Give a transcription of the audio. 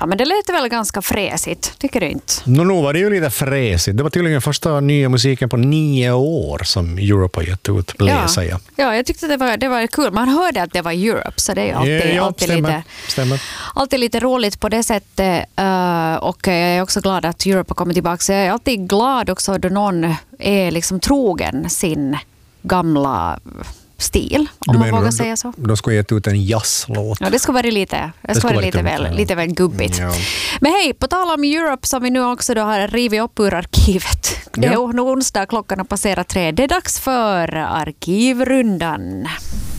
Ja, men det lät väl ganska fräsigt, tycker du inte? Nu var det ju lite fräsigt. Det var tydligen första nya musiken på 9 år som Europe har gett ut, läser jag. Ja, jag tyckte det var kul. Man hörde att det var Europe, så det är ju alltid lite roligt på det sättet. Och jag är också glad att Europe har kommit tillbaka. Så jag är alltid glad också då någon är liksom trogen sin gamla stil, om man vågar säga så. De ska ge ut en jazzlåt. Ja, det ska vara lite väl gubbigt. Ja. Men hej, på tal om Europe som vi nu också då har rivit upp ur arkivet. Det är nu onsdag, klockan har passerat 3. Det är dags för Arkivrundan.